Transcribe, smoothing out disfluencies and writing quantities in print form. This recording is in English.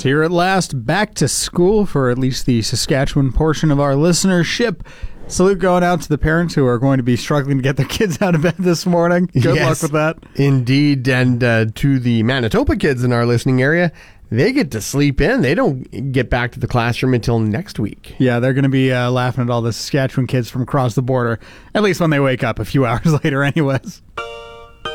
It's here at last, back to school for at least the Saskatchewan portion of our listenership. Salute going out to the parents who are going to be struggling to get their kids out of bed this morning. Good luck with that. Indeed, and to the Manitoba kids in our listening area, they get to sleep in. They don't get back to the classroom until next week. Yeah, they're going to be laughing at all the Saskatchewan kids from across the border, at least when they wake up a few hours later anyways.